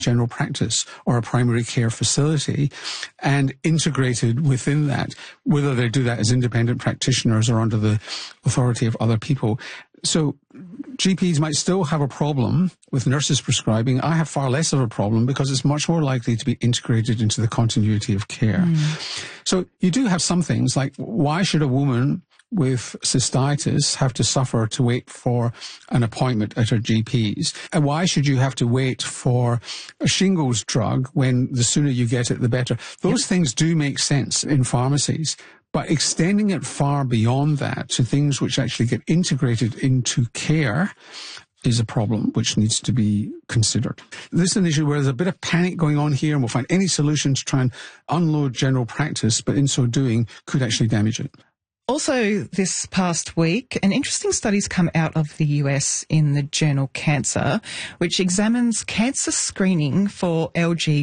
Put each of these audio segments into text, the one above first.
general practice or a primary care facility, and integrated within that, whether they do that as independent practitioners or under the authority of other people. So GPs might still have a problem with nurses prescribing. I have far less of a problem because it's much more likely to be integrated into the continuity of care. So you do have some things like, why should a woman with cystitis have to suffer to wait for an appointment at her GP's? And why should you have to wait for a shingles drug when the sooner you get it, the better? Those things do make sense in pharmacies. But extending it far beyond that to things which actually get integrated into care is a problem which needs to be considered. This is an issue where there's a bit of panic going on here, and we'll find any solution to try and unload general practice, but in so doing could actually damage it. Also, this past week, an interesting study's come out of the US in the journal Cancer, which examines cancer screening for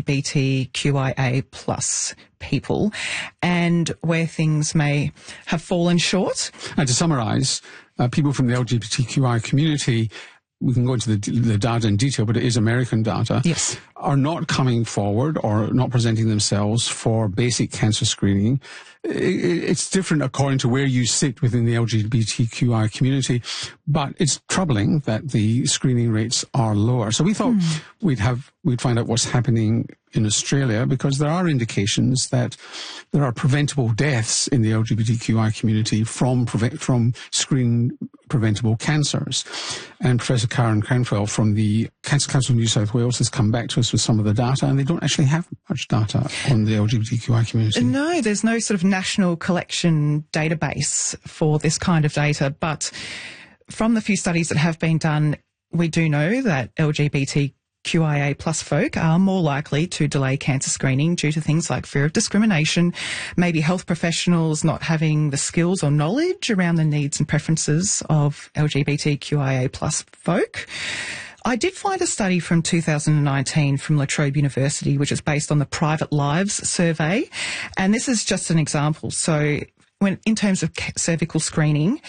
LGBTQIA plus people and where things may have fallen short. And to summarise, people from the LGBTQI community, we can go into the data in detail, but it is American data, yes, are not coming forward or not presenting themselves for basic cancer screening. It's different according to where you sit within the LGBTQI community, but it's troubling that the screening rates are lower. So we thought we'd find out what's happening in Australia, because there are indications that there are preventable deaths in the LGBTQI community from screen preventable cancers. And Professor Karen Cranwell from the Cancer Council of New South Wales has come back to us with some of the data, and they don't actually have much data on the LGBTQI community. No, there's no sort of national collection database for this kind of data, but from the few studies that have been done, we do know that LGBTQIA plus folk are more likely to delay cancer screening due to things like fear of discrimination, maybe health professionals not having the skills or knowledge around the needs and preferences of LGBTQIA plus folk. I did find a study from 2019 from La Trobe University, which is based on the Private Lives survey, and this is just an example. So in terms of cervical screening,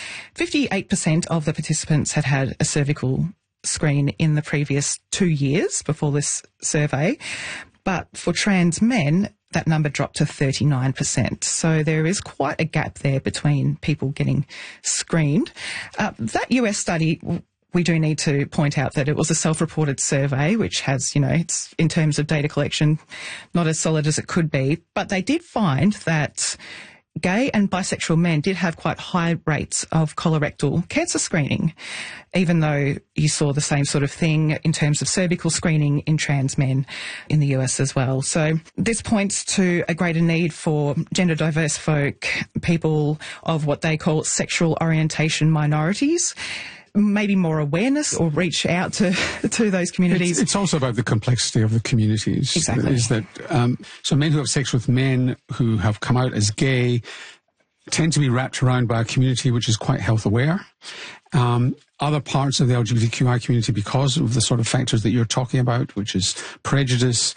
58% of the participants had had a cervical screen in the previous 2 years before this survey. But for trans men, that number dropped to 39%. So there is quite a gap there between people getting screened. That US study, we do need to point out that it was a self-reported survey, which has, it's in terms of data collection, not as solid as it could be. But they did find that gay and bisexual men did have quite high rates of colorectal cancer screening, even though you saw the same sort of thing in terms of cervical screening in trans men in the US as well. So this points to a greater need for gender diverse folk, people of what they call sexual orientation minorities, maybe more awareness or reach out to those communities. It's also about the complexity of the communities. Exactly. Is that so men who have sex with men who have come out as gay tend to be wrapped around by a community which is quite health aware. Other parts of the LGBTQI community, because of the sort of factors that you're talking about, which is prejudice,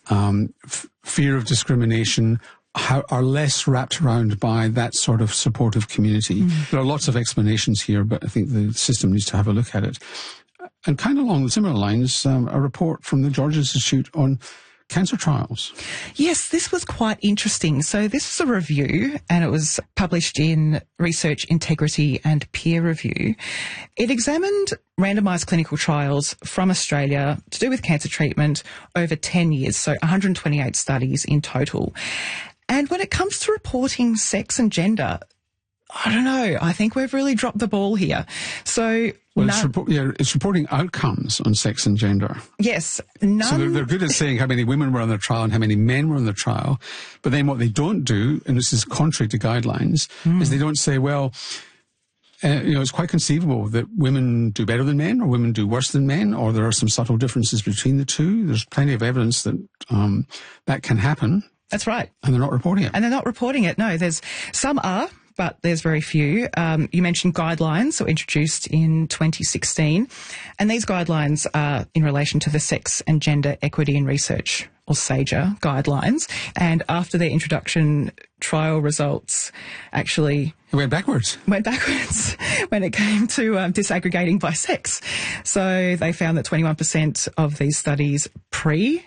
fear of discrimination, are less wrapped around by that sort of supportive community. There are lots of explanations here, but I think the system needs to have a look at it. And kind of along similar lines, a report from the George Institute on cancer trials. Yes, this was quite interesting. So this was a review, and it was published in Research Integrity and Peer Review. It examined randomised clinical trials from Australia to do with cancer treatment over 10 years, so 128 studies in total. And when it comes to reporting sex and gender, I don't know, I think we've really dropped the ball here. So it's reporting outcomes on sex and gender. Yes. So they're good at saying how many women were on the trial and how many men were on the trial. But then what they don't do, and this is contrary to guidelines, is they don't say, well, it's quite conceivable that women do better than men or women do worse than men, or there are some subtle differences between the two. There's plenty of evidence that that can happen. That's right. And they're not reporting it. And they're not reporting it, no. Some are, but there's very few. You mentioned guidelines that were introduced in 2016, and these guidelines are in relation to the Sex and Gender Equity in Research or SAGER guidelines. And after their introduction, trial results actually went backwards when it came to disaggregating by sex. So they found that 21% of these studies